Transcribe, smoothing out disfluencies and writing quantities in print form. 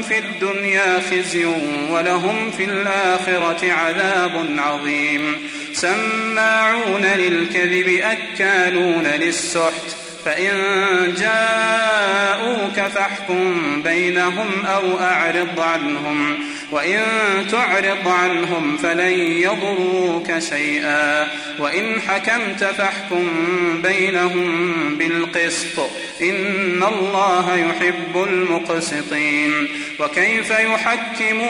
في الدنيا خزي ولهم في الآخرة عذاب عظيم. سماعون للكذب أكالون للسحت فإن جاءوك فاحكم بينهم أو أعرض عنهم وإن تعرض عنهم فلن يضروك شيئا وإن حكمت فاحكم بينهم بالقسط إن الله يحب المقسطين. وكيف يحكمون